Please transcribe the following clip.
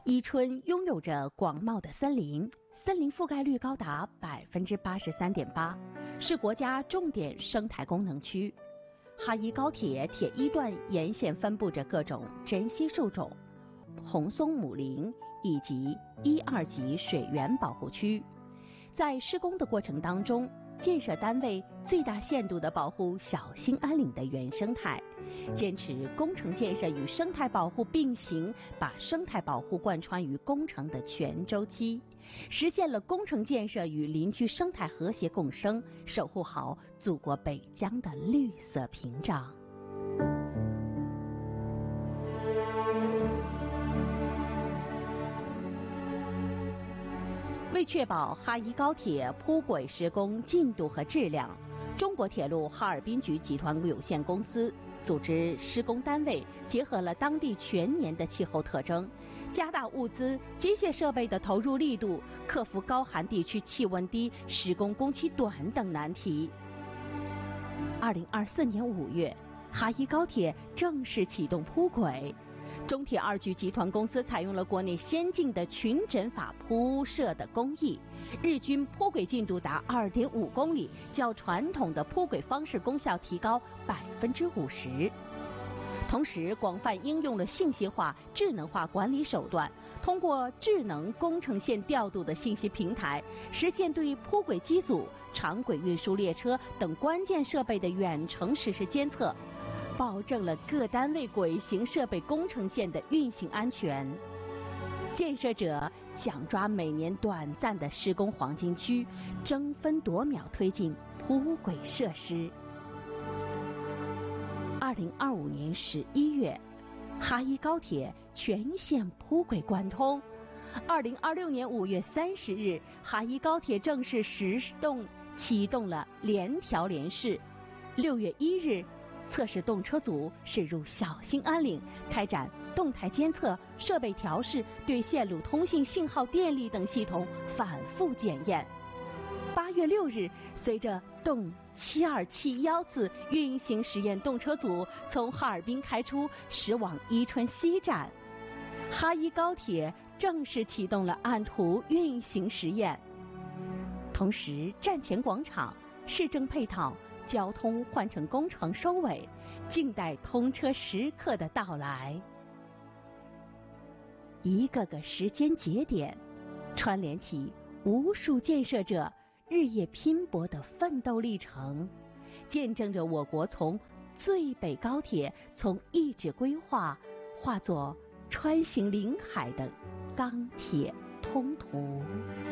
伊春拥有着广袤的森林，森林覆盖率高达83.8%，是国家重点生态功能区。哈伊高铁铁一段沿线分布着各种珍稀树种、红松母林以及1、2级水源保护区。在施工的过程当中，建设单位最大限度地保护小兴安岭的原生态，坚持工程建设与生态保护并行，把生态保护贯穿于工程的全周期，实现了工程建设与邻居生态和谐共生，守护好祖国北疆的绿色屏障。为确保哈伊高铁铺轨施工进度和质量，中国铁路哈尔滨局集团有限公司组织施工单位结合了当地全年的气候特征，加大物资、机械设备的投入力度，克服高寒地区气温低、施工工期短等难题。2024年5月，哈伊高铁正式启动铺轨。中铁2局集团公司采用了国内先进的群枕法铺设的工艺，日均铺轨进度达2.5公里，较传统的铺轨方式功效提高50%。同时，广泛应用了信息化、智能化管理手段，通过智能工程线调度的信息平台，实现对铺轨机组、长轨运输列车等关键设备的远程实时监测，保证了各单位轨行设备工程线的运行安全。建设者想抓每年短暂的施工黄金区，争分夺秒推进铺轨设施。2025年11月，哈伊高铁全线铺轨贯通。2026年5月30日，哈伊高铁正式启动了联调联试。6月1日，测试动车组驶入小兴安岭，开展动态监测、设备调试，对线路通信、信号、电力等系统反复检验。8月6日，随着动727次运行实验动车组从哈尔滨开出，驶往伊春西站，哈伊高铁正式启动了按图运行实验。同时，站前广场、市政配套、交通换乘工程收尾，静待通车时刻的到来。一个个时间节点，串联起无数建设者日夜拼搏的奋斗历程，见证着我国从最北高铁从遗址规划化作穿行领海的钢铁通途。